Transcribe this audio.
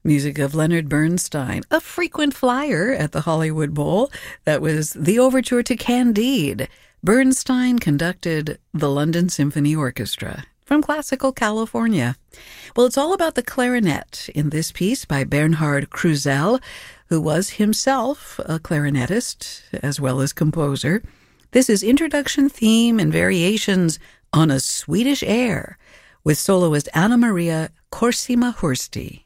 Music of Leonard Bernstein, a frequent flyer at the Hollywood Bowl. That was the overture to Candide. Bernstein conducted the London Symphony Orchestra from classical California. Well, it's all about the clarinet in this piece by Bernhard Krusell, who was himself a clarinetist as well as composer. This is introduction, theme, and variations on a Swedish air with soloist Anna Maria Korsima Hursti.